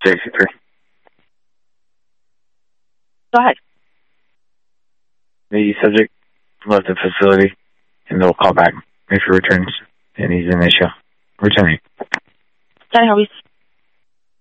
JC3. Go ahead. The subject left the facility, and they'll call back if he returns, and he's an issue. Returning. Johnny, are we